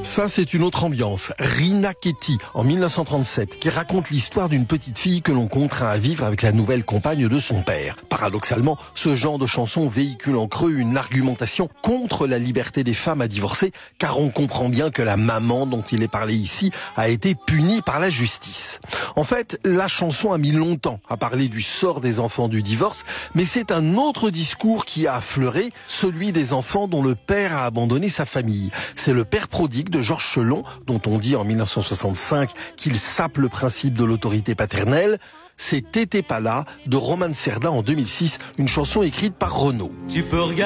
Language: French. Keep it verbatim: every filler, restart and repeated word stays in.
Ça, c'est une autre ambiance. Rina Ketty, en mille neuf cent trente-sept, qui raconte l'histoire d'une petite fille que l'on contraint à vivre avec la nouvelle compagne de son père. Paradoxalement, ce genre de chanson véhicule en creux une argumentation contre la liberté des femmes à divorcer, car on comprend bien que la maman dont il est parlé ici a été punie par la justice. En fait, la chanson a mis longtemps à parler du sort des enfants du divorce, mais c'est un autre discours qui a affleuré, celui des enfants dont le père a abandonné sa famille. C'est le père prodigue de Georges Chelon, dont on dit en mille neuf cent soixante-cinq qu'il sape le principe de l'autorité paternelle. C'est T'étais pas là de Roman Cerda en deux mille six, une chanson écrite par Renaud. Tu peux regarder